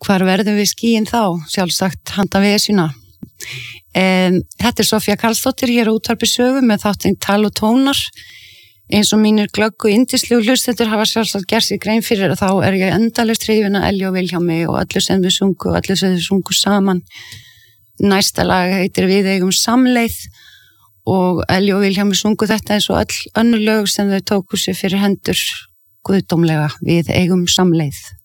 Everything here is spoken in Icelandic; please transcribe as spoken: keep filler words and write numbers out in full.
hvar verðum við skýin þá, sjálfsagt handan við sína. Um, þetta er Sofía Karlsdóttir hér á Útvarpi Sögu með þáttinn Tal og tónar. Eins og mínir glöggu yndislegu hlustendur hafa sjálfsagt gert sér grein fyrir að þá er ég endalaust hrifin af Elju og Vilhjálmi og öllu sem við sungu og öllu sem við sungu saman. Næsta lag heitir Við eigum samleið og Elju og Vilhjálmi sungu þetta eins og öll önnur lög sem þau tóku sér fyrir hendur guðdómlega. Við eigum samleið.